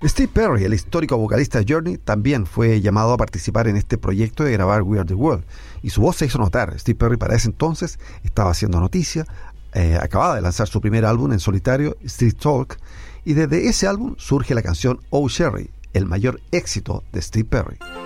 Steve Perry, el histórico vocalista de Journey, también fue llamado a participar en este proyecto de grabar We Are The World, y su voz se hizo notar. Steve Perry para ese entonces estaba haciendo noticia, acababa de lanzar su primer álbum en solitario, Street Talk, y desde ese álbum surge la canción Oh Sherry, el mayor éxito de Steve Perry.